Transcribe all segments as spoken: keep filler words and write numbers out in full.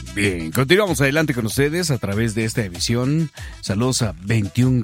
Bien, continuamos adelante con ustedes a través de esta emisión. Saludos a veintiún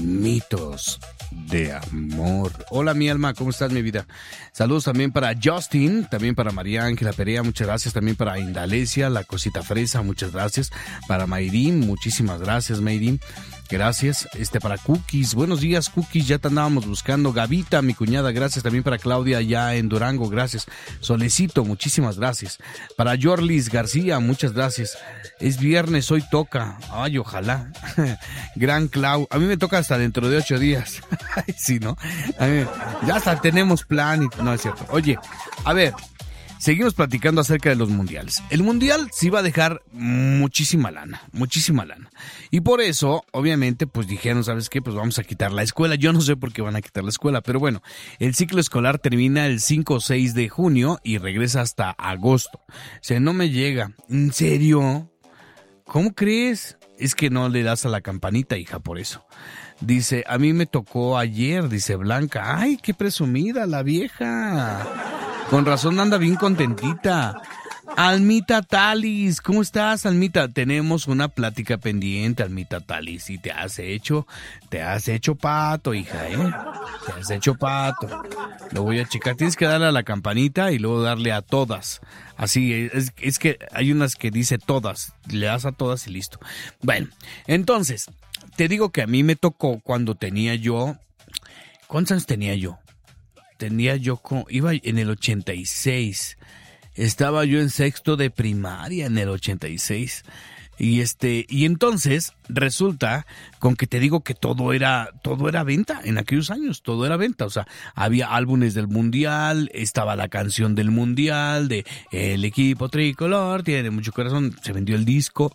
gramitos de amor. Hola mi alma, ¿cómo estás mi vida? Saludos también para Justin, también para María Ángela Perea, muchas gracias. También para Indalecia, la cosita fresa, muchas gracias. Para Mayrín, muchísimas gracias Mayrín. Gracias, este para Cookies, buenos días Cookies, ya te andábamos buscando. Gavita, mi cuñada, gracias. También para Claudia allá en Durango, gracias. Solecito, muchísimas gracias. Para Yorlis García, muchas gracias. Es viernes, hoy toca, ay ojalá. Gran Clau, a mí me toca hasta dentro de ocho días. Ay, sí, ¿no? A mí, ya hasta tenemos plan y no es cierto. Oye, a ver, seguimos platicando acerca de los mundiales. El mundial sí va a dejar muchísima lana, muchísima lana. Y por eso, obviamente, pues dijeron, ¿sabes qué? Pues vamos a quitar la escuela. Yo no sé por qué van a quitar la escuela, pero bueno, el ciclo escolar termina el cinco o seis de junio y regresa hasta agosto. O sea, no me llega. ¿En serio? ¿Cómo crees? Es que no le das a la campanita, hija, por eso. Dice, a mí me tocó ayer, dice Blanca. ¡Ay, qué presumida la vieja! Con razón anda bien contentita. Almita Talis, ¿cómo estás, Almita? Tenemos una plática pendiente, Almita Talis, y te has hecho, te has hecho pato, hija, ¿eh? Te has hecho pato. Lo voy a checar. Tienes que darle a la campanita y luego darle a todas. Así, es, es que hay unas que dice todas. Le das a todas y listo. Bueno, entonces, te digo que a mí me tocó cuando tenía yo... ¿Cuántos años tenía yo? Tenía yo, con, iba en el ochenta y seis, estaba yo en sexto de primaria en el ochenta y seis, y este, y entonces resulta con que te digo que todo era, todo era venta en aquellos años, todo era venta, o sea, había álbumes del mundial, estaba la canción del mundial, de el equipo tricolor, tiene mucho corazón, se vendió el disco,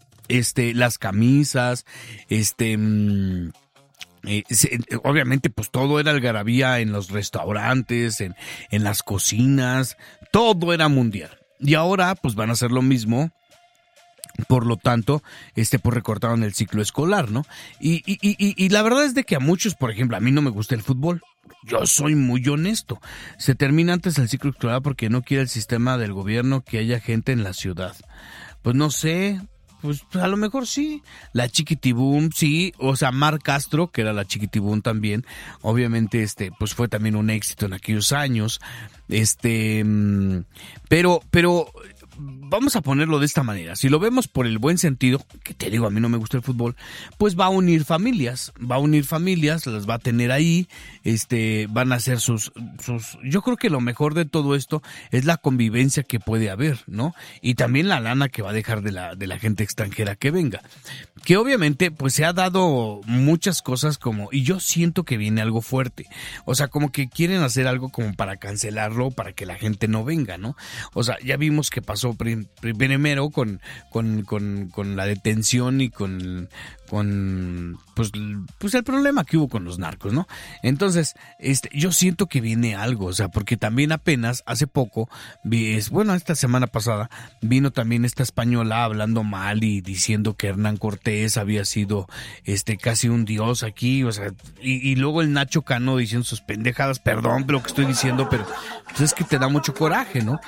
este, las camisas, este... Mmm, Eh, se, obviamente pues todo era algarabía en los restaurantes, en, en las cocinas, todo era mundial. Y ahora pues van a hacer lo mismo, por lo tanto, este pues recortaron el ciclo escolar, ¿no? Y, y, y, y la verdad es de que a muchos, por ejemplo, a mí no me gusta el fútbol. Yo soy muy honesto. Se termina antes el ciclo escolar porque no quiere el sistema del gobierno que haya gente en la ciudad. Pues no sé... Pues a lo mejor sí, la Chiquitibum, sí, o sea, Mar Castro, que era la Chiquitibum también, obviamente, este, pues fue también un éxito en aquellos años, este, pero, pero, vamos a ponerlo de esta manera, si lo vemos por el buen sentido, que te digo, a mí no me gusta el fútbol, pues va a unir familias, va a unir familias, las va a tener ahí, este, van a hacer sus, sus, yo creo que lo mejor de todo esto es la convivencia que puede haber, ¿no? Y también la lana que va a dejar de la, de la gente extranjera que venga, que obviamente, pues se ha dado muchas cosas como, y yo siento que viene algo fuerte, o sea, como que quieren hacer algo como para cancelarlo, para que la gente no venga, ¿no? O sea, ya vimos que pasó primero con, con, con, con la detención y con, con pues, pues el problema que hubo con los narcos, ¿no? Entonces, este, yo siento que viene algo, o sea, porque también apenas hace poco, bueno, esta semana pasada, vino también esta española hablando mal y diciendo que Hernán Cortés había sido este casi un dios aquí, o sea, y, y luego el Nacho Cano diciendo sus pendejadas, perdón por lo que estoy diciendo, pero pues es que te da mucho coraje, ¿no?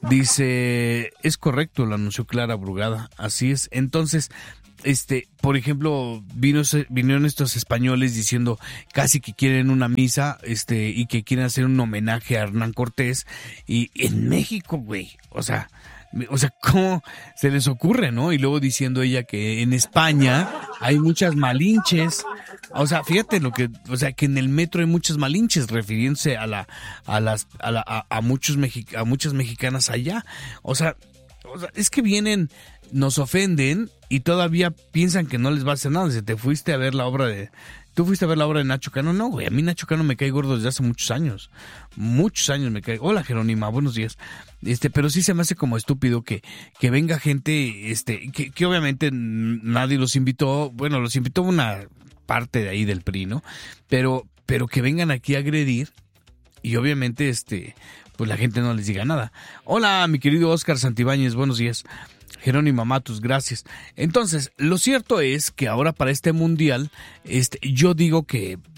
Dice, es correcto, lo anunció Clara Brugada, así es. Entonces, este, por ejemplo, vino, vinieron estos españoles diciendo casi que quieren una misa, este, y que quieren hacer un homenaje a Hernán Cortés, y en México, güey, o sea, o sea, ¿cómo se les ocurre, no? Y luego diciendo ella que en España hay muchas malinches. O sea, fíjate lo que, o sea, que en el metro hay muchas malinches, refiriéndose a la, a las, a la, a, a muchos mexi, a muchas mexicanas allá. O sea, o sea, es que vienen, nos ofenden y todavía piensan que no les va a hacer nada. Si te fuiste a ver la obra de, ¿tú fuiste a ver la obra de Nacho Cano? No, güey, a mí Nacho Cano me cae gordo desde hace muchos años. Muchos años me cae. Hola, Jerónima, buenos días. Este, pero sí se me hace como estúpido que, que venga gente, este, que, que obviamente nadie los invitó, bueno, los invitó una parte de ahí del P R I, ¿no? Pero, pero que vengan aquí a agredir y obviamente, este, pues la gente no les diga nada. Hola, mi querido Oscar Santibáñez, buenos días. Jerónimo Matus, gracias. Entonces, lo cierto es que ahora para este mundial, este, yo digo que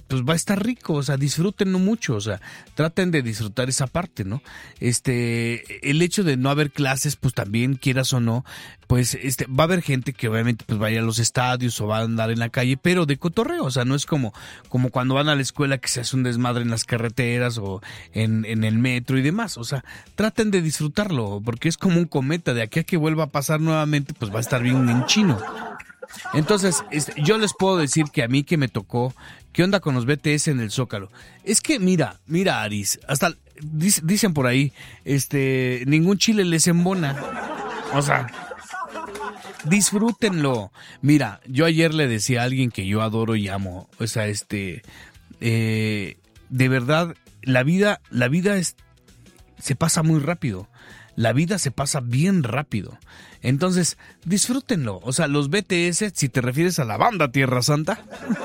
pues va a estar rico, o sea, disfrútenlo mucho, o sea, traten de disfrutar esa parte, ¿no? Este, el hecho de no haber clases, pues también, quieras o no, pues este, va a haber gente que obviamente pues vaya a los estadios o va a andar en la calle, pero de cotorreo, o sea, no es como, como cuando van a la escuela que se hace un desmadre en las carreteras o en, en el metro y demás, o sea, traten de disfrutarlo, porque es como un cometa, de aquí a que vuelva a pasar nuevamente, pues va a estar bien en chino. Entonces, este, yo les puedo decir que a mí que me tocó, ¿qué onda con los B T S en el Zócalo? Es que mira, mira Aris, hasta dic- dicen por ahí, este, ningún chile les embona. O sea, disfrútenlo. Mira, yo ayer le decía a alguien que yo adoro y amo, o sea, este, eh, de verdad, la vida, la vida es, se pasa muy rápido. La vida se pasa bien rápido. Entonces, disfrútenlo. O sea, los B T S, si te refieres a la banda Tierra Santa.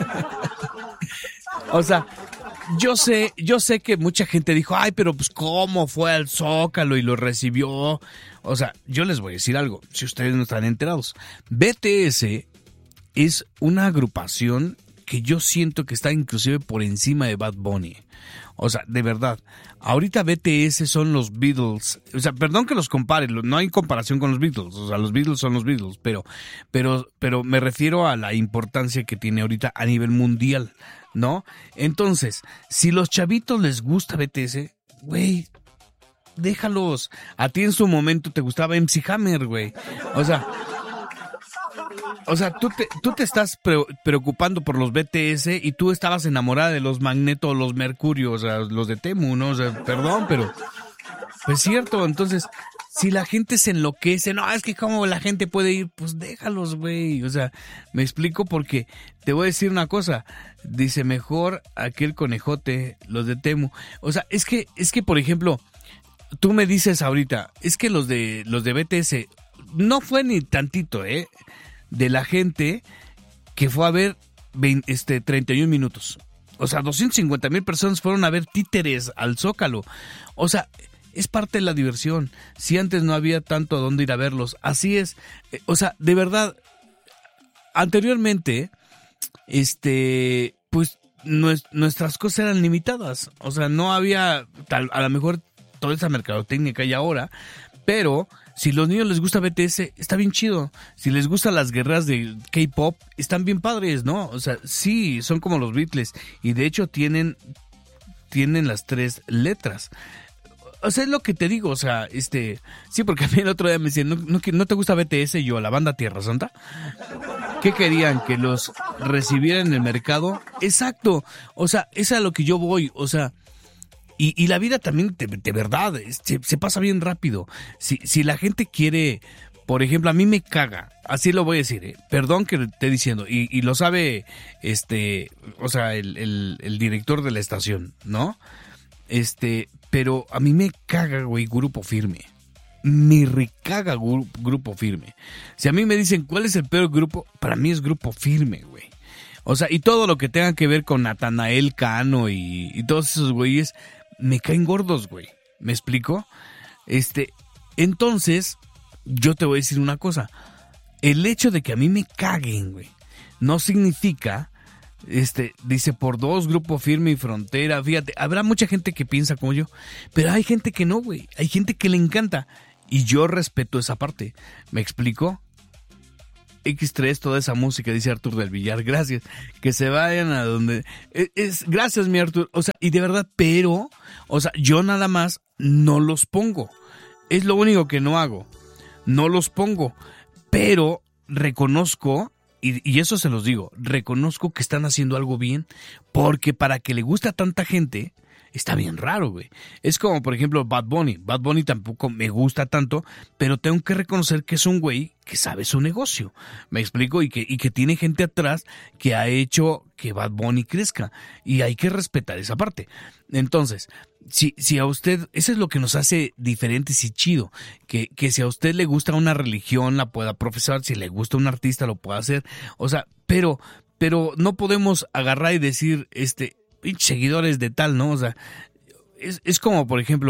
O sea, yo sé, yo sé que mucha gente dijo, ay, pero pues cómo fue al Zócalo y lo recibió. O sea, yo les voy a decir algo, si ustedes no están enterados. B T S es una agrupación que yo siento que está inclusive por encima de Bad Bunny. O sea, de verdad, ahorita B T S son los Beatles, o sea, perdón que los compare, no hay comparación con los Beatles, o sea, los Beatles son los Beatles, pero, pero, pero me refiero a la importancia que tiene ahorita a nivel mundial, ¿no? Entonces, si los chavitos les gusta B T S, güey, déjalos. A ti en su momento te gustaba M C Hammer, güey, o sea... O sea, tú te, tú te estás pre- preocupando por los B T S y tú estabas enamorada de los Magneto o los Mercurio, o sea, los de Temu, ¿no? O sea, perdón, pero... Pues cierto, entonces, si la gente se enloquece, no, es que cómo la gente puede ir, pues déjalos, güey. O sea, me explico porque te voy a decir una cosa. Dice, mejor aquel conejote, los de Temu. O sea, es que, es que, por ejemplo, tú me dices ahorita, es que los de, los de B T S, no fue ni tantito, ¿eh? De la gente que fue a ver veinte, este, treinta y un minutos. O sea, doscientas cincuenta mil personas fueron a ver títeres al Zócalo. O sea, es parte de la diversión. Si antes no había tanto a dónde ir a verlos, así es. O sea, de verdad, anteriormente, este, pues nuestras cosas eran limitadas. O sea, no había tal, a lo mejor toda esa mercadotecnia que hay ahora, pero... Si los niños les gusta B T S, está bien chido. Si les gustan las guerreras de K-pop, están bien padres, ¿no? O sea, sí, son como los Beatles. Y de hecho tienen, tienen las tres letras. O sea, es lo que te digo, o sea, este... Sí, porque a mí el otro día me decían, ¿no, no, no te gusta B T S? Y yo, la banda Tierra Santa. ¿Qué querían? ¿Que los recibieran en el mercado? Exacto. O sea, es a lo que yo voy, o sea... Y, y la vida también, de, de verdad, se, se pasa bien rápido. Si, si la gente quiere, por ejemplo, a mí me caga, así lo voy a decir, ¿eh? Perdón que lo esté diciendo, y, y lo sabe, este, o sea, el, el, el director de la estación, ¿no? Este, pero a mí me caga, güey, Grupo Firme. Me recaga gru, Grupo Firme. Si a mí me dicen, ¿cuál es el peor grupo? Para mí es Grupo Firme, güey. O sea, y todo lo que tenga que ver con Natanael Cano y, y todos esos güeyes, me caen gordos, güey. ¿Me explico? Este, entonces, yo te voy a decir una cosa. El hecho de que a mí me caguen, güey, no significa, este, dice, por dos, Grupo Firme y Frontera. Fíjate, habrá mucha gente que piensa como yo, pero hay gente que no, güey. Hay gente que le encanta. Y yo respeto esa parte. ¿Me explico? equis tres, toda esa música, dice Artur del Villar, gracias, que se vayan a donde, es, es gracias mi Artur, o sea, y de verdad, pero, o sea, yo nada más no los pongo, es lo único que no hago, no los pongo, pero reconozco, y, y eso se los digo, reconozco que están haciendo algo bien, porque para que le guste a tanta gente, está bien raro, güey. Es como, por ejemplo, Bad Bunny. Bad Bunny tampoco me gusta tanto, pero tengo que reconocer que es un güey que sabe su negocio. ¿Me explico? Y que, y que tiene gente atrás que ha hecho que Bad Bunny crezca. Y hay que respetar esa parte. Entonces, si, si a usted, eso es lo que nos hace diferentes y chido. Que, que si a usted le gusta una religión, la pueda profesar. Si le gusta un artista, lo pueda hacer. O sea, pero, pero no podemos agarrar y decir, este... seguidores de tal, ¿no? O sea, es, es como, por ejemplo,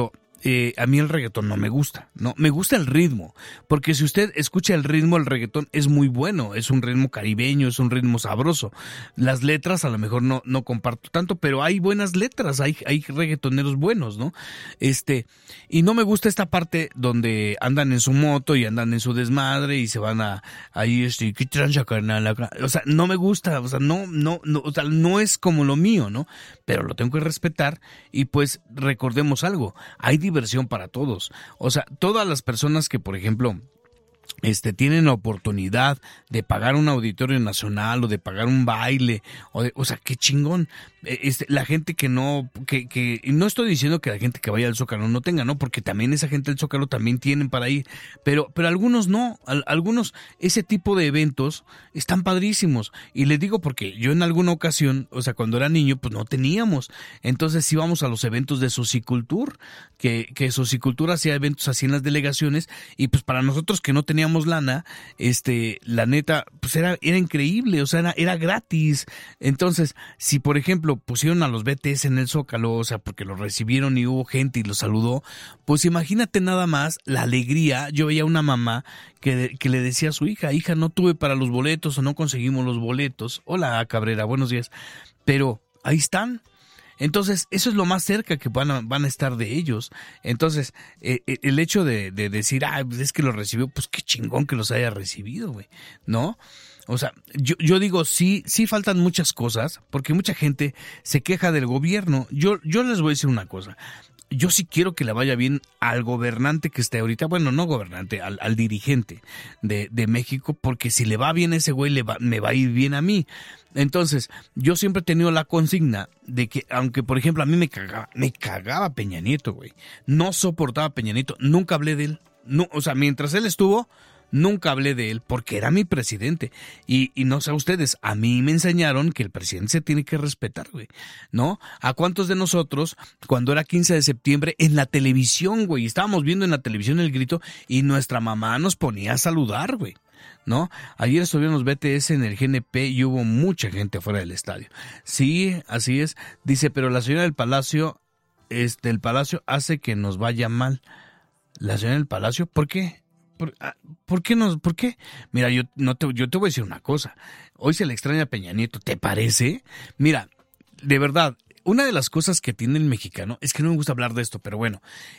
eh, a mí el reggaetón no me gusta, no, me gusta el ritmo, porque si usted escucha el ritmo, el reggaetón es muy bueno, es un ritmo caribeño, es un ritmo sabroso. Las letras a lo mejor no, no comparto tanto, pero hay buenas letras, hay, hay reggaetoneros buenos, ¿no? Este, y no me gusta esta parte donde andan en su moto y andan en su desmadre y se van a, ahí, este, ¿qué trancha, carnal? Acá? O sea, no me gusta, o sea, no, no, no, o sea, no es como lo mío, ¿no? Pero lo tengo que respetar y pues recordemos algo, hay diversión para todos. O sea, todas las personas que, por ejemplo, este, tienen la oportunidad de pagar un auditorio nacional o de pagar un baile, o, de, o sea, qué chingón. Este, la gente que no, que, que, no estoy diciendo que la gente que vaya al Zócalo no tenga, no, porque también esa gente del Zócalo también tienen para ir, pero, pero algunos no, al, algunos, ese tipo de eventos están padrísimos, y les digo porque yo en alguna ocasión, o sea, cuando era niño, pues no teníamos, entonces íbamos a los eventos de Socicultur, que, que Socicultur hacía eventos así en las delegaciones, y pues para nosotros que no teníamos lana, este, la neta, pues era, era increíble, o sea, era, era gratis. Entonces, si por ejemplo pusieron a los B T S en el Zócalo, o sea, porque los recibieron y hubo gente y los saludó, pues imagínate nada más la alegría. Yo veía una mamá que, que le decía a su hija, hija, no tuve para los boletos o no conseguimos los boletos. Hola, Cabrera, buenos días. Pero ahí están. Entonces, eso es lo más cerca que van a, van a estar de ellos. Entonces, eh, el hecho de, de decir, ah, pues es que los recibió, pues qué chingón que los haya recibido, güey, ¿no? O sea, yo, yo digo, sí, sí faltan muchas cosas, porque mucha gente se queja del gobierno. Yo, yo les voy a decir una cosa. Yo sí quiero que le vaya bien al gobernante que esté ahorita, bueno, no gobernante, al, al dirigente de, de México, porque si le va bien a ese güey, le va, me va a ir bien a mí. Entonces, yo siempre he tenido la consigna de que, aunque por ejemplo a mí me cagaba, me cagaba Peña Nieto, güey, no soportaba a Peña Nieto, nunca hablé de él, no, o sea, mientras él estuvo, nunca hablé de él porque era mi presidente. Y, y no sé a ustedes, a mí me enseñaron que el presidente se tiene que respetar, güey, ¿no? ¿A cuántos de nosotros, cuando era quince de septiembre, en la televisión, güey, estábamos viendo en la televisión el grito y nuestra mamá nos ponía a saludar, güey, ¿no? Ayer estuvieron los B T S en el G N P y hubo mucha gente fuera del estadio. Sí, así es. Dice, pero la señora del Palacio, este, el Palacio hace que nos vaya mal. ¿La señora del Palacio? ¿Por qué? ¿Por, ¿Por qué no? ¿Por qué? Mira, yo no te, yo te voy a decir una cosa. Hoy se le extraña a Peña Nieto, ¿te parece? Mira, de verdad, una de las cosas que tiene el mexicano, es que no me gusta hablar de esto, pero bueno,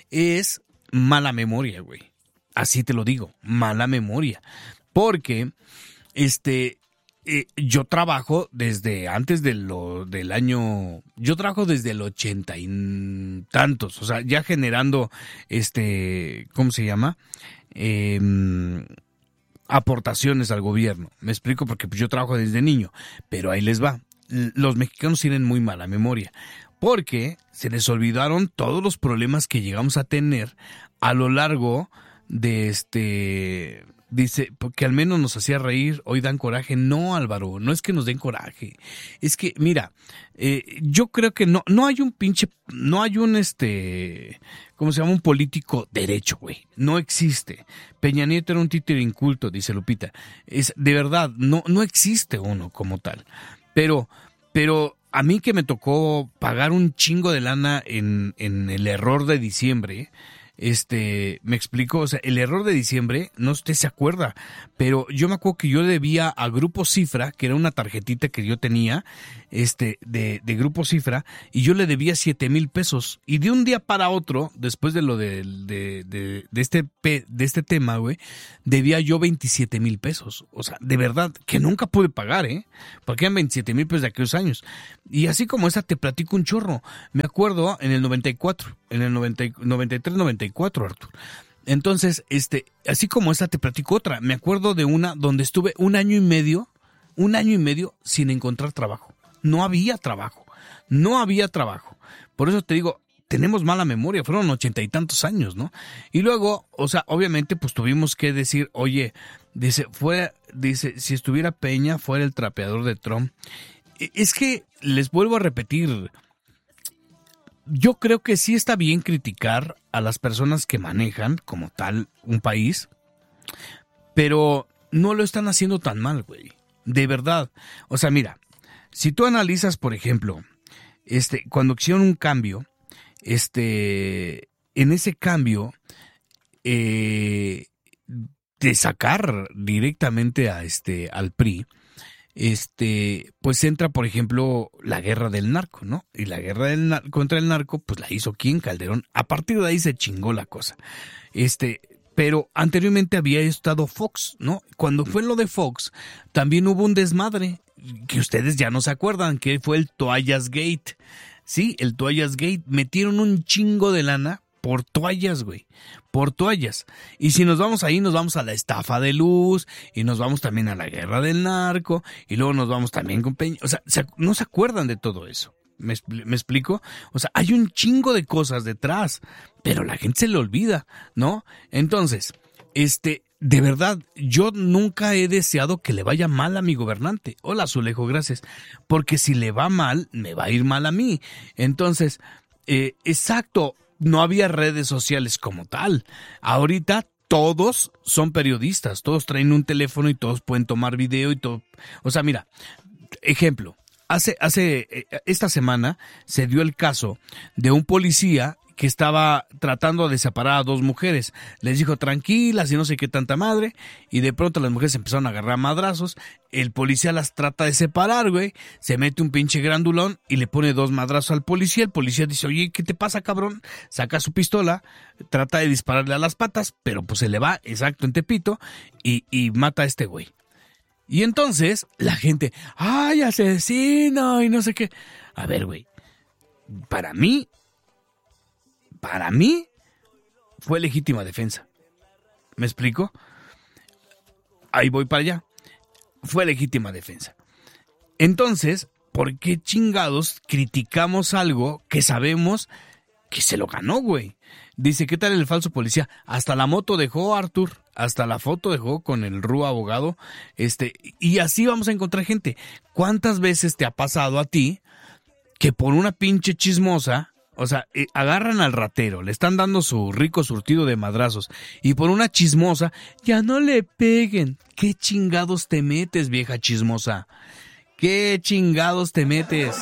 es mala memoria, güey. Así te lo digo, mala memoria. Porque, este, eh, yo trabajo desde antes de lo, del año, yo trabajo desde el ochenta y tantos, o sea, ya generando, este, ¿cómo se llama? Eh, aportaciones al gobierno. Me explico porque pues, yo trabajo desde niño, pero ahí les va. Los mexicanos tienen muy mala memoria porque se les olvidaron todos los problemas que llegamos a tener a lo largo de este... Dice, porque al menos nos hacía reír, hoy dan coraje. No, Álvaro, no es que nos den coraje. Es que, mira, eh, yo creo que no, no hay un pinche, no hay un este, ¿cómo se llama? Un político derecho, güey. No existe. Peña Nieto era un títere inculto, dice Lupita. Es, de verdad, no, no existe uno como tal. Pero, pero a mí que me tocó pagar un chingo de lana en, en el error de diciembre, Este, me explico, o sea, el error de diciembre, no usted se acuerda, pero yo me acuerdo que yo debía a Grupo Cifra, que era una tarjetita que yo tenía, este, de, de Grupo Cifra, y yo le debía siete mil pesos, y de un día para otro, después de lo de, de, de, de este, de este tema, güey, debía yo veintisiete mil pesos, o sea, de verdad, que nunca pude pagar, eh, porque eran veintisiete mil pesos de aquellos años, y así como esa te platico un chorro, me acuerdo en el noventa y cuatro, en el noventa, noventa y tres, noventa y cuatro, Artur. Entonces, este, así como esta te platico otra. Me acuerdo de una donde estuve un año y medio, un año y medio sin encontrar trabajo. No había trabajo, no había trabajo. Por eso te digo, tenemos mala memoria, fueron ochenta y tantos años, ¿no? Y luego, o sea, obviamente, pues tuvimos que decir, oye, dice, fuera, dice, si estuviera Peña, fuera el trapeador de Trump. Es que, les vuelvo a repetir, yo creo que sí está bien criticar a las personas que manejan como tal un país, pero no lo están haciendo tan mal, güey. De verdad. O sea, mira, si tú analizas, por ejemplo, este, cuando hicieron un cambio, este, en ese cambio eh, de sacar directamente a este al P R I, este, pues entra, por ejemplo, la guerra del narco, ¿no? Y la guerra del nar- contra el narco, pues la hizo ¿quién? Calderón. A partir de ahí se chingó la cosa. Este, pero anteriormente había estado Fox, ¿no? Cuando fue lo de Fox, también hubo un desmadre que ustedes ya no se acuerdan, que fue el Toallas Gate. Sí, el Toallas Gate. Metieron un chingo de lana por toallas, güey, por toallas. Y si nos vamos ahí, nos vamos a la estafa de luz, y nos vamos también a la guerra del narco, y luego nos vamos también con Peña. O sea, se, no se acuerdan de todo eso. ¿Me, ¿Me explico? O sea, hay un chingo de cosas detrás, pero la gente se le olvida, ¿no? Entonces, este, de verdad, yo nunca he deseado que le vaya mal a mi gobernante. Hola, Zulejo, gracias. Porque si le va mal, me va a ir mal a mí. Entonces, eh, exacto, no había redes sociales como tal. Ahorita todos son periodistas, todos traen un teléfono y todos pueden tomar video y todo. O sea, mira, ejemplo, hace, hace, esta semana se dio el caso de un policía que estaba tratando de separar a dos mujeres. Les dijo tranquilas y no sé qué tanta madre, y de pronto las mujeres empezaron a agarrar a madrazos. El policía las trata de separar, güey. Se mete un pinche grandulón y le pone dos madrazos al policía. El policía dice, oye, ¿qué te pasa, cabrón? Saca su pistola, trata de dispararle a las patas, pero pues se le va, exacto, en Tepito, y, y mata a este güey. Y entonces la gente, ¡ay, asesino! Y no sé qué. A ver, güey, para mí, para mí, fue legítima defensa. ¿Me explico? Ahí voy para allá. Fue legítima defensa. Entonces, ¿por qué chingados criticamos algo que sabemos que se lo ganó, güey? Dice, ¿qué tal el falso policía? Hasta la moto dejó, Arthur. Hasta la foto dejó con el R U abogado. Este, y así vamos a encontrar gente. ¿Cuántas veces te ha pasado a ti que por una pinche chismosa, o sea, eh, agarran al ratero, le están dando su rico surtido de madrazos, y por una chismosa, ya no le peguen? ¿Qué chingados te metes, vieja chismosa? ¿Qué chingados te metes?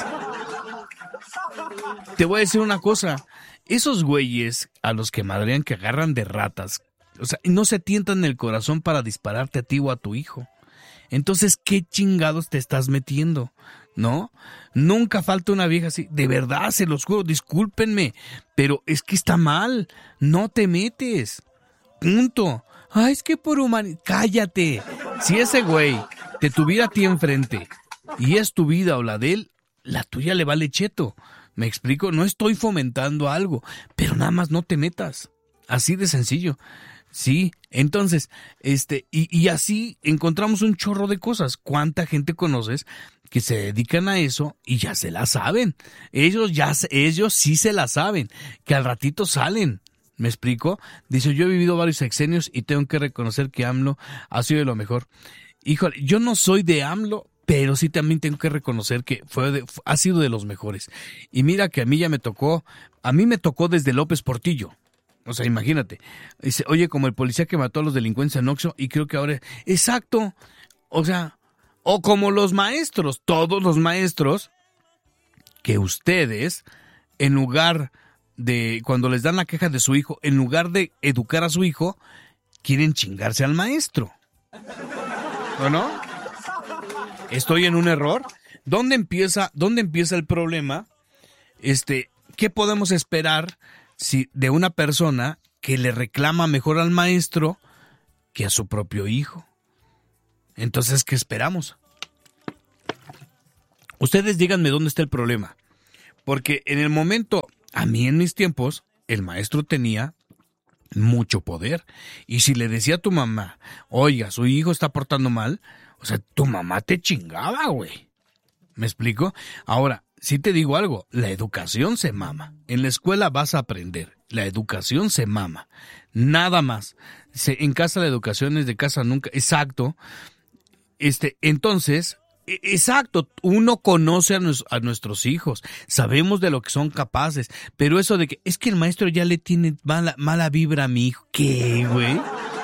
Te voy a decir una cosa, esos güeyes a los que madrean, que agarran de ratas, o sea, no se tientan el corazón para dispararte a ti o a tu hijo. Entonces, ¿qué chingados te estás metiendo? ¿No? Nunca falta una vieja así. De verdad, se los juro, discúlpenme, pero es que está mal. No te metes. Punto. Ay, es que por humanidad. Cállate. Si ese güey te tuviera a ti enfrente y es tu vida o la de él, la tuya le vale cheto. ¿Me explico? No estoy fomentando algo, pero nada más no te metas. Así de sencillo. Sí, entonces, este, y, y así encontramos un chorro de cosas. ¿Cuánta gente conoces que se dedican a eso y ya se la saben? Ellos ya, ellos sí se la saben, que al ratito salen. ¿Me explico? Dice, yo he vivido varios sexenios y tengo que reconocer que AMLO ha sido de lo mejor. Híjole, yo no soy de AMLO, pero sí también tengo que reconocer que fue de, ha sido de los mejores. Y mira que a mí ya me tocó, a mí me tocó desde López Portillo. O sea, imagínate. Dice, oye, como el policía que mató a los delincuentes en Oxxo, y creo que ahora... Exacto. O sea, o como los maestros, todos los maestros, que ustedes, en lugar de, cuando les dan la queja de su hijo, en lugar de educar a su hijo, quieren chingarse al maestro. ¿O no? ¿Estoy en un error? ¿Dónde empieza, dónde empieza el problema? Este, ¿qué podemos esperar si de una persona que le reclama mejor al maestro que a su propio hijo? Entonces, ¿qué esperamos? Ustedes díganme dónde está el problema. Porque en el momento, a mí en mis tiempos, el maestro tenía mucho poder. Y si le decía a tu mamá, oiga, su hijo está portando mal, o sea, tu mamá te chingaba, güey. ¿Me explico? Ahora, sí te digo algo, la educación se mama. En la escuela vas a aprender. La educación se mama. Nada más. Se, en casa la educación es de casa nunca. Exacto. Este, entonces, exacto, uno conoce a, nos, a nuestros hijos. Sabemos de lo que son capaces. Pero eso de que, es que el maestro ya le tiene mala, mala vibra a mi hijo. ¿Qué, güey?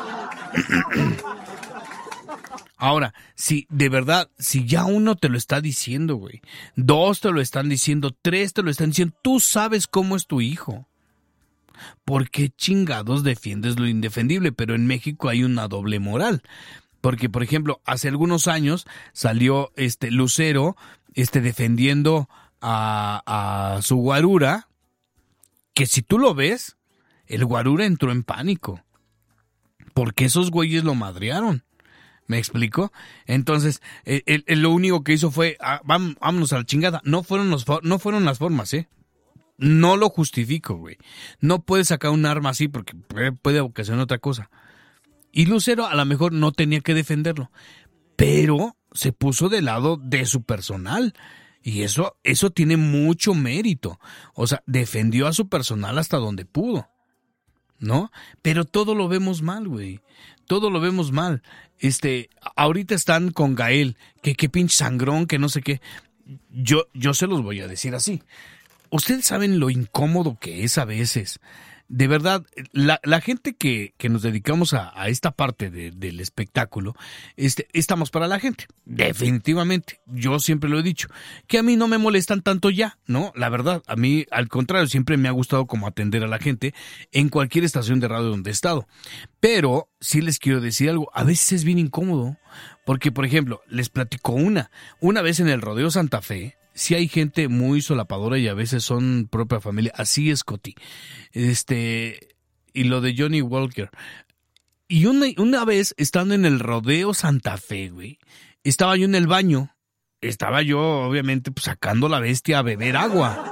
Ahora, si de verdad, si ya uno te lo está diciendo, güey, dos te lo están diciendo, tres te lo están diciendo, tú sabes cómo es tu hijo. ¿por qué chingados defiendes lo indefendible? Pero en México hay una doble moral. Porque, por ejemplo, hace algunos años salió este Lucero este, defendiendo a, a su guarura, que si tú lo ves, el guarura entró en pánico. Porque esos güeyes lo madrearon. ¿Me explico? Entonces, él, él lo único que hizo fue, ah, vámonos a la chingada. No fueron, los, no fueron las formas, ¿eh? No lo justifico, güey. No puedes sacar un arma así porque puede ocasionar otra cosa. Y Lucero a lo mejor no tenía que defenderlo, pero se puso del lado de su personal. Y eso, eso tiene mucho mérito. O sea, defendió a su personal hasta donde pudo, ¿no? Pero todo lo vemos mal, güey. Todo lo vemos mal. Este, ahorita están con Gael, que qué pinche sangrón, que no sé qué. Yo, yo se los voy a decir así. Ustedes saben lo incómodo que es a veces. De verdad, la, la gente que, que nos dedicamos a, a esta parte de, del espectáculo, este, estamos para la gente, definitivamente. Yo siempre lo he dicho, que a mí no me molestan tanto ya, ¿no? La verdad, a mí, al contrario, siempre me ha gustado como atender a la gente en cualquier estación de radio donde he estado. Pero sí les quiero decir algo, a veces es bien incómodo, porque, por ejemplo, les platico una, una vez en el Rodeo Santa Fe. Sí hay gente muy solapadora y a veces son propia familia. Así es, Coti. Este, y lo de Johnny Walker. Y una, una vez, estando en el Rodeo Santa Fe, güey, estaba yo en el baño. Estaba yo, obviamente, pues, sacando la bestia a beber agua.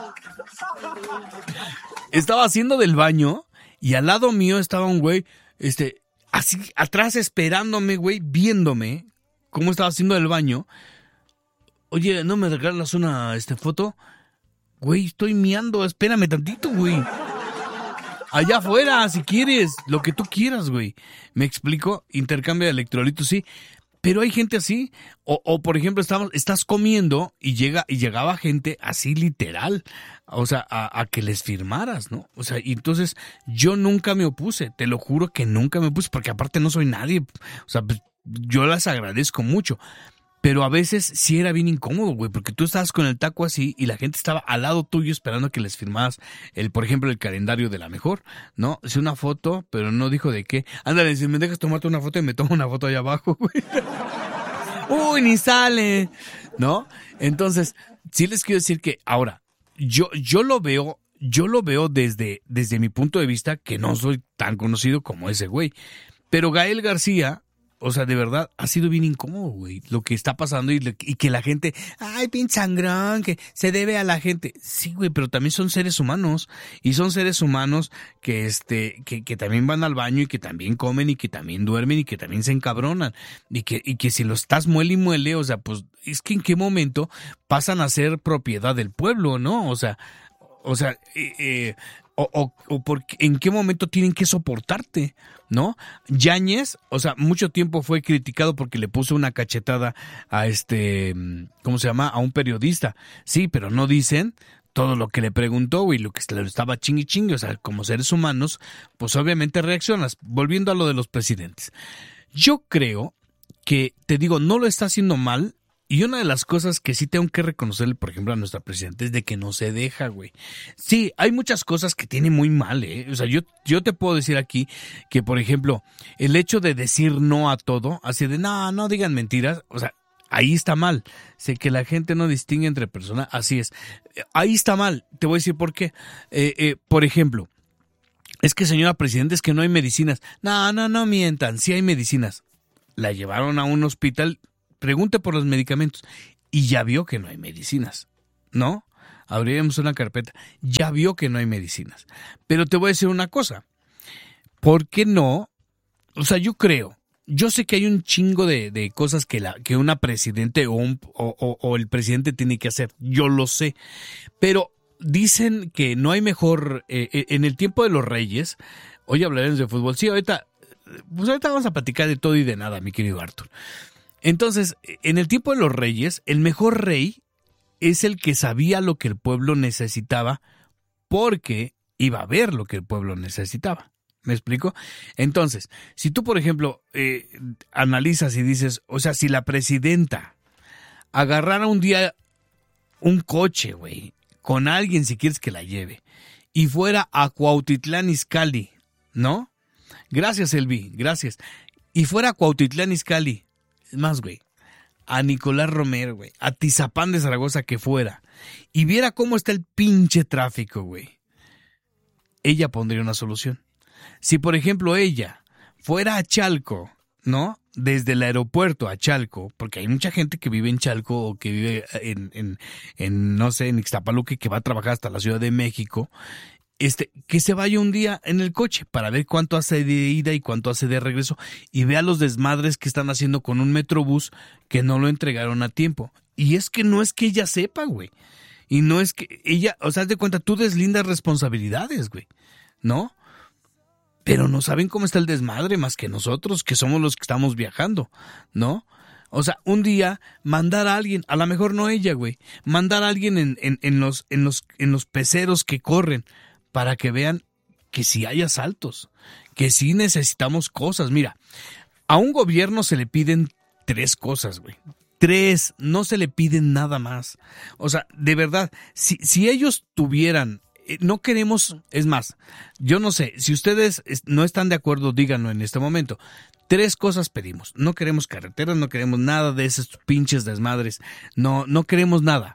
Estaba haciendo del baño y al lado mío estaba un güey, este, así, atrás esperándome, güey, viéndome cómo estaba haciendo el baño. Oye, ¿no me regalas una este, foto? Güey, estoy miando, espérame tantito, güey. Allá afuera, si quieres, lo que tú quieras, güey. ¿Me explico? Intercambio de electrolitos, sí. Pero hay gente así. O, o por ejemplo, estamos, estás comiendo y llega y llegaba gente así literal. O sea, a, a que les firmaras, ¿no? O sea, y entonces yo nunca me opuse. Te lo juro que nunca me opuse, porque aparte no soy nadie. O sea, pues, yo las agradezco mucho. Pero a veces sí era bien incómodo, güey, porque tú estabas con el taco así y la gente estaba al lado tuyo esperando a que les firmaras, el, por ejemplo, el calendario de la mejor, ¿no? Es una foto, pero no dijo de qué. Ándale, si me dejas tomarte una foto y me tomo una foto allá abajo, güey. Uy, ni sale, ¿no? Entonces, sí les quiero decir que ahora, yo, yo lo veo, yo lo veo desde, desde mi punto de vista, que no soy tan conocido como ese güey. Pero Gael García, o sea, de verdad, ha sido bien incómodo, güey, lo que está pasando y, y que la gente, ay, pinche sangrón, que se debe a la gente. Sí, güey, pero también son seres humanos y son seres humanos que, este, que, que también van al baño y que también comen y que también duermen y que también se encabronan y que, y que si lo estás muele y muele, o sea, pues es que en qué momento pasan a ser propiedad del pueblo, ¿no? O sea, o sea, eh, eh, O, o, o por, en qué momento tienen que soportarte, ¿no? Yáñez, o sea, mucho tiempo fue criticado porque le puso una cachetada a este, ¿cómo se llama? A un periodista. Sí, pero no dicen todo lo que le preguntó y lo que le estaba chingui chingue. O sea, como seres humanos, pues obviamente reaccionas. Volviendo a lo de los presidentes. Yo creo que, te digo, no lo está haciendo mal. Y una de las cosas que sí tengo que reconocerle, por ejemplo, a nuestra presidenta es de que no se deja, güey. Sí, hay muchas cosas que tiene muy mal, ¿eh? O sea, yo, yo te puedo decir aquí que, por ejemplo, el hecho de decir no a todo, así de, no, no digan mentiras, o sea, ahí está mal. Sé que la gente no distingue entre personas, así es. Ahí está mal, te voy a decir por qué. Eh, eh, por ejemplo, es que, señora presidenta, es que no hay medicinas. No, no, no mientan, sí hay medicinas. La llevaron a un hospital. Pregunte por los medicamentos y ya vio que no hay medicinas, ¿no? Abriremos una carpeta, ya vio que no hay medicinas. Pero te voy a decir una cosa, ¿por qué no? O sea, yo creo, yo sé que hay un chingo de, de cosas que, la, que una presidente o, un, o, o, o el presidente tiene que hacer, yo lo sé, pero dicen que no hay mejor, eh, en el tiempo de los reyes, hoy hablaremos de fútbol, sí, ahorita, pues ahorita vamos a platicar de todo y de nada, mi querido Arthur. Entonces, en el tiempo de los reyes, el mejor rey es el que sabía lo que el pueblo necesitaba porque iba a ver lo que el pueblo necesitaba. ¿Me explico? Entonces, si tú, por ejemplo, eh, analizas y dices, o sea, si la presidenta agarrara un día un coche, güey, con alguien si quieres que la lleve, y fuera a Cuautitlán Izcalli, ¿no? Gracias, Elvi, gracias. Y fuera a Cuautitlán Izcalli, es más, güey, a Nicolás Romero, güey, a Tizapán de Zaragoza que fuera, y viera cómo está el pinche tráfico, güey, ella pondría una solución. Si, por ejemplo, ella fuera a Chalco, ¿no? Desde el aeropuerto a Chalco, porque hay mucha gente que vive en Chalco o que vive en, en, en no sé, en Ixtapaluca, que va a trabajar hasta la Ciudad de México, este, que se vaya un día en el coche para ver cuánto hace de ida y cuánto hace de regreso y vea los desmadres que están haciendo con un Metrobús que no lo entregaron a tiempo. Y es que no es que ella sepa, güey. Y no es que ella, o sea, haz de cuenta, tú deslindas responsabilidades, güey, ¿no? Pero no saben cómo está el desmadre más que nosotros, que somos los que estamos viajando, ¿no? O sea, un día mandar a alguien, a lo mejor no ella, güey, mandar a alguien en, en, en, los, en, los, en los peceros que corren para que vean que sí hay asaltos, que sí necesitamos cosas. Mira, a un gobierno se le piden tres cosas, güey. Tres, no se le piden nada más. O sea, de verdad, si, si ellos tuvieran... No queremos, es más, yo no sé, si ustedes no están de acuerdo, díganlo en este momento. Tres cosas pedimos. No queremos carreteras, no queremos nada de esos pinches desmadres. No, no queremos nada.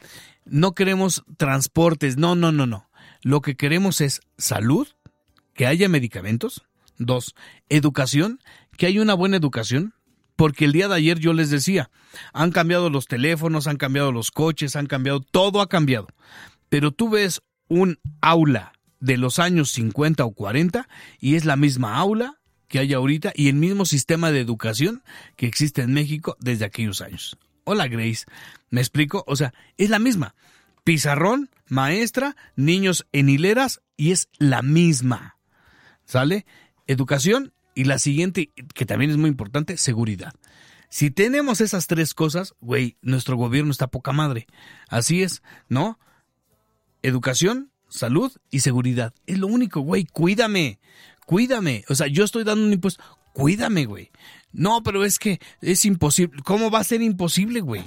No queremos transportes, no, no, no, no. Lo que queremos es salud, que haya medicamentos. Dos, educación, que haya una buena educación. Porque el día de ayer yo les decía, han cambiado los teléfonos, han cambiado los coches, han cambiado, todo ha cambiado. Pero tú ves un aula de los años cincuenta o cuarenta y es la misma aula que hay ahorita y el mismo sistema de educación que existe en México desde aquellos años. Hola, Grace, ¿me explico? O sea, es la misma. Pizarrón, maestra, niños en hileras y es la misma. ¿Sale? Educación y la siguiente, que también es muy importante, seguridad. Si tenemos esas tres cosas, güey, nuestro gobierno está poca madre. Así es, ¿no? Educación, salud y seguridad. Es lo único, güey. Cuídame, cuídame. O sea, yo estoy dando un impuesto. Cuídame, güey. No, pero es que es imposible. ¿Cómo va a ser imposible, güey?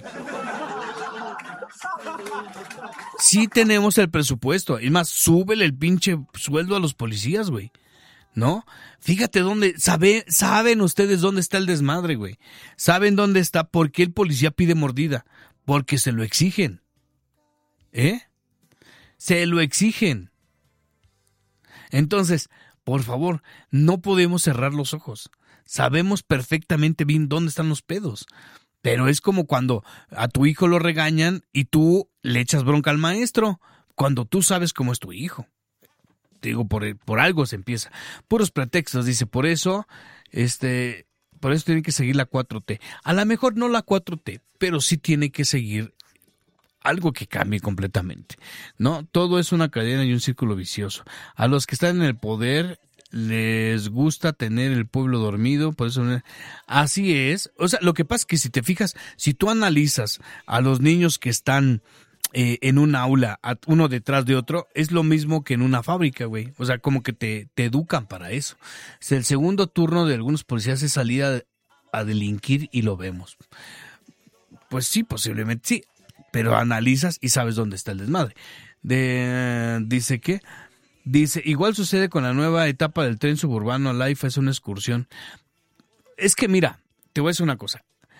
Sí tenemos el presupuesto. Es más, súbele el pinche sueldo a los policías, güey. ¿No? Fíjate dónde, sabe, saben ustedes dónde está el desmadre, güey. Saben dónde está, por qué el policía pide mordida. Porque se lo exigen. ¿Eh? Se lo exigen. Entonces, por favor, no podemos cerrar los ojos. Sabemos perfectamente bien dónde están los pedos. Pero es como cuando a tu hijo lo regañan y tú le echas bronca al maestro. Cuando tú sabes cómo es tu hijo. Te digo, por, por algo se empieza. Puros pretextos, dice. Por eso, este, por eso tiene que seguir la cuatro T. A lo mejor no la cuatro T, pero sí tiene que seguir algo que cambie completamente, ¿no? Todo es una cadena y un círculo vicioso. A los que están en el poder les gusta tener el pueblo dormido, por eso así es. O sea, lo que pasa es que si te fijas, si tú analizas a los niños que están eh, en un aula, uno detrás de otro, es lo mismo que en una fábrica, güey. O sea, como que te, te educan para eso. O sea, el segundo turno de algunos policías es salir a, a delinquir y lo vemos. Pues sí, posiblemente sí. Pero analizas y sabes dónde está el desmadre. De, dice que, dice, igual sucede con la nueva etapa del tren suburbano. Life es una excursión. Es que mira, te voy a decir una cosa.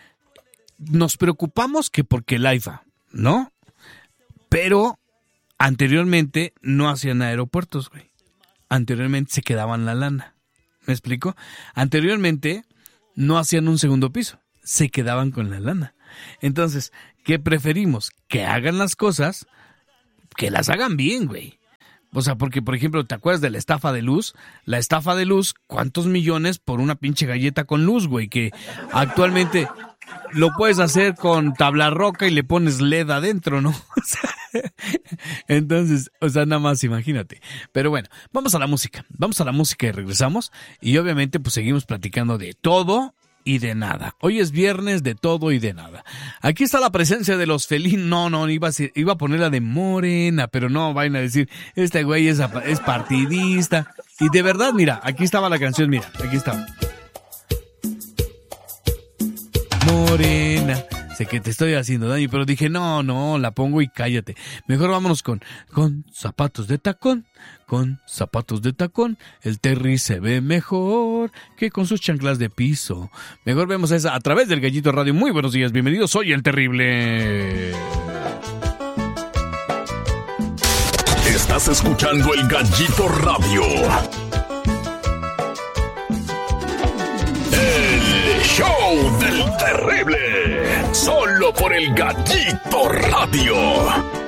Nos preocupamos que porque el AIFA, ¿no? Pero anteriormente no hacían aeropuertos, güey. Anteriormente se quedaban la lana. ¿Me explico? Anteriormente no hacían un segundo piso. Se quedaban con la lana. Entonces, ¿qué preferimos? Que hagan las cosas, que las hagan bien, güey. O sea, porque, por ejemplo, ¿te acuerdas de la estafa de luz? La estafa de luz, ¿cuántos millones por una pinche galleta con luz, güey? Que actualmente lo puedes hacer con tabla roca y le pones L E D adentro, ¿no? O sea, entonces, o sea, nada más imagínate. Pero bueno, vamos a la música. Vamos a la música y regresamos. Y obviamente, pues seguimos platicando de todo y de nada. Hoy es viernes de todo y de nada. Aquí está la presencia de los felinos. No, no, iba a, ser, iba a poner la de Morena, pero no, vayan a decir, este güey es, es partidista. Y de verdad, mira, aquí estaba la canción, mira, aquí estaba. Morena, sé que te estoy haciendo daño, pero dije, no, no, la pongo y cállate. Mejor vámonos con, con zapatos de tacón, con zapatos de tacón. El Terry se ve mejor que con sus chanclas de piso. Mejor vemos esa a través del Gallito Radio. Muy buenos días, bienvenidos, soy el Terrible. Estás escuchando el Gallito Radio. El show del Terrible. Solo por el Gallito Radio.